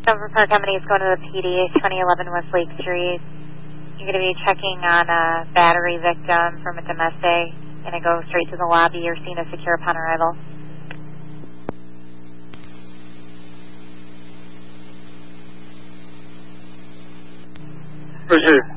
Silver Park Company is going to the PD, 2011 West Lake Street. You're going to be checking on a battery victim from a domestic. Going to go straight to the lobby. You're seen as secure upon arrival. Roger.